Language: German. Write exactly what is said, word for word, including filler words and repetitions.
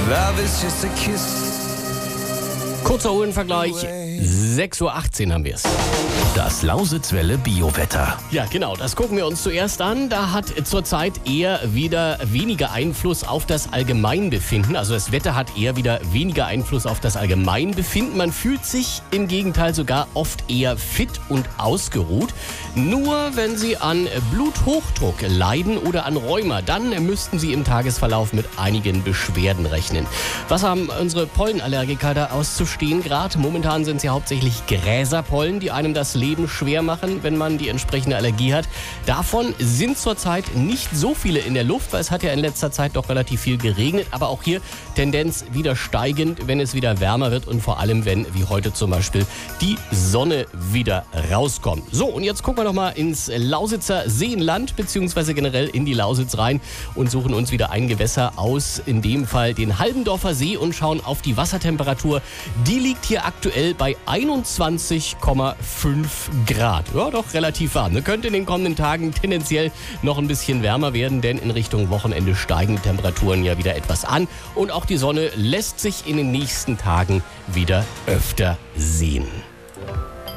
Love is just a kiss. Kurzer Uhrenvergleich, sechs Uhr achtzehn haben wir es. Das Lausitzwelle Biowetter. Ja, genau, das gucken wir uns zuerst an. Da hat zurzeit eher wieder weniger Einfluss auf das Allgemeinbefinden. Also das Wetter hat eher wieder weniger Einfluss auf das Allgemeinbefinden. Man fühlt sich im Gegenteil sogar oft eher fit und ausgeruht. Nur wenn Sie an Bluthochdruck leiden oder an Rheuma, dann müssten Sie im Tagesverlauf mit einigen Beschwerden rechnen. Was haben unsere Pollenallergiker da auszustehen gerade? Momentan sind es ja hauptsächlich Gräserpollen, die einem das Leben schwer machen, wenn man die entsprechende Allergie hat. Davon sind zurzeit nicht so viele in der Luft, weil es hat ja in letzter Zeit doch relativ viel geregnet. Aber auch hier Tendenz wieder steigend, wenn es wieder wärmer wird und vor allem, wenn, wie heute zum Beispiel, die Sonne wieder rauskommt. So, und jetzt gucken wir noch mal ins Lausitzer Seenland, beziehungsweise generell in die Lausitz rein und suchen uns wieder ein Gewässer aus, in dem Fall den Halbendorfer See, und schauen auf die Wassertemperatur. Die liegt hier aktuell bei einundzwanzig Komma fünf Grad. Ja, doch relativ warm. Könnte in den kommenden Tagen tendenziell noch ein bisschen wärmer werden, denn in Richtung Wochenende steigen die Temperaturen ja wieder etwas an. Und auch die Sonne lässt sich in den nächsten Tagen wieder öfter sehen.